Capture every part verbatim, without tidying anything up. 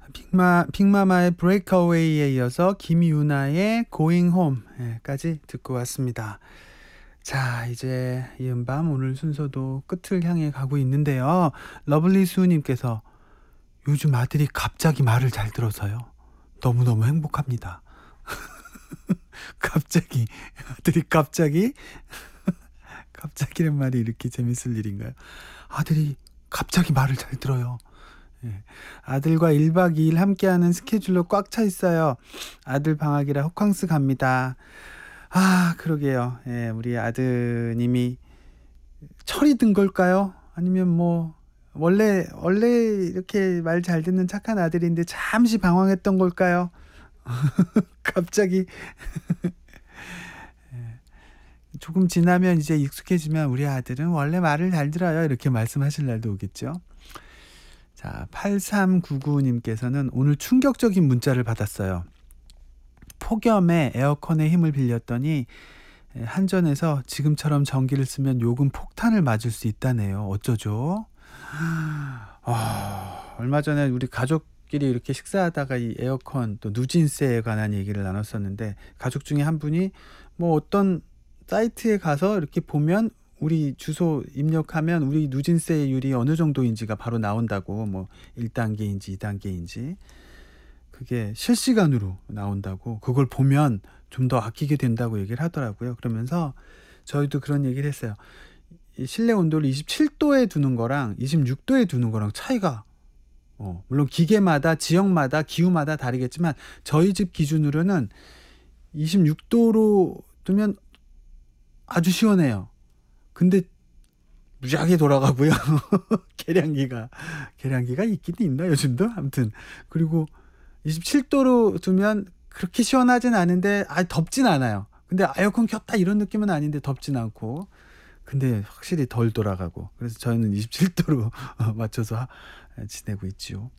빅마, 빅마마의 브레이크어웨이에 이어서 김유나의 Going Home까지 듣고 왔습니다. 자, 이제 이은밤 오늘 순서도 끝을 향해 가고 있는데요. 러블리수님께서 요즘 아들이 갑자기 말을 잘 들어서요. 너무너무 행복합니다. 갑자기 아들이 갑자기 갑자기란 말이 이렇게 재밌을 일인가요? 아들이 갑자기 말을 잘 들어요. 예. 아들과 일 박 이 일 함께하는 스케줄로 꽉 차 있어요. 아들 방학이라 호캉스 갑니다. 아, 그러게요. 예, 우리 아드님이 철이 든 걸까요? 아니면 뭐 원래 원래 이렇게 말 잘 듣는 착한 아들인데 잠시 방황했던 걸까요? 갑자기 예, 조금 지나면 이제 익숙해지면 우리 아들은 원래 말을 잘 들어요. 이렇게 말씀하실 날도 오겠죠. 자, 팔삼구구님께서는 오늘 충격적인 문자를 받았어요. 폭염에 에어컨의 힘을 빌렸더니 한전에서 지금처럼 전기를 쓰면 요금 폭탄을 맞을 수 있다네요. 어쩌죠? 아, 얼마 전에 우리 가족끼리 이렇게 식사하다가 이 에어컨 또 누진세에 관한 얘기를 나눴었는데, 가족 중에 한 분이 뭐 어떤 사이트에 가서 이렇게 보면 우리 주소 입력하면 우리 누진세율이 어느 정도인지가 바로 나온다고, 뭐 일 단계인지 이 단계인지 그게 실시간으로 나온다고, 그걸 보면 좀 더 아끼게 된다고 얘기를 하더라고요. 그러면서 저희도 그런 얘기를 했어요. 이 실내 온도를 이십칠 도에 두는 거랑 이십육 도에 두는 거랑 차이가 어, 물론 기계마다 지역마다 기후마다 다르겠지만 저희 집 기준으로는 이십육 도로 두면 아주 시원해요. 근데 무지하게 돌아가고요. 계량기가 계량기가 있긴 있나 요즘도? 아무튼 그리고 이십칠 도로 두면 그렇게 시원하진 않은데 아 덥진 않아요. 근데 에어컨 켰다 이런 느낌은 아닌데 덥진 않고, 근데 확실히 덜 돌아가고, 그래서 저희는 이십칠 도로 맞춰서 지내고 있지요.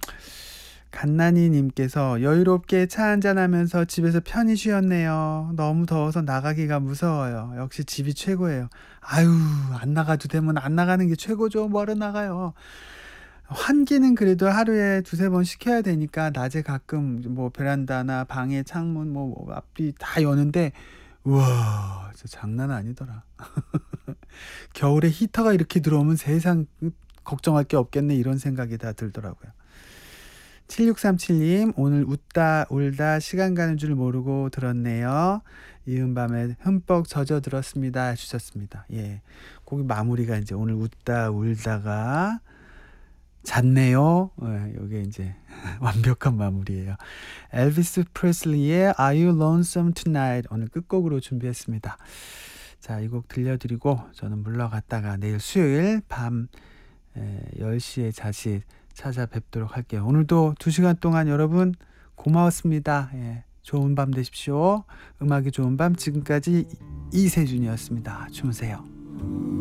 갓나니님께서 여유롭게 차 한잔하면서 집에서 편히 쉬었네요. 너무 더워서 나가기가 무서워요. 역시 집이 최고예요. 아유, 안 나가도 되면 안 나가는 게 최고죠. 뭐하러 나가요. 환기는 그래도 하루에 두세 번 시켜야 되니까 낮에 가끔 뭐 베란다나 방에 창문 뭐 앞뒤 다 여는데, 우와, 진짜 장난 아니더라. 겨울에 히터가 이렇게 들어오면 세상 걱정할 게 없겠네, 이런 생각이 다 들더라고요. 칠육삼칠님 오늘 웃다 울다 시간 가는 줄 모르고 들었네요. 이은밤에 흠뻑 젖어 들었습니다 해주셨습니다. 예, 거기 마무리가 이제 오늘 웃다 울다가 잤네요. 예, 이게 이제 완벽한 마무리예요. 엘비스 프레슬리의 Are You Lonesome Tonight 오늘 끝곡으로 준비했습니다. 자, 이 곡 들려드리고 저는 물러갔다가 내일 수요일 밤 열 시에 다시 찾아뵙도록 할게요. 오늘도 두 시간 동안 여러분 고마웠습니다. 예, 좋은 밤 되십시오. 음악이 좋은 밤, 지금까지 이세준이었습니다. 주무세요.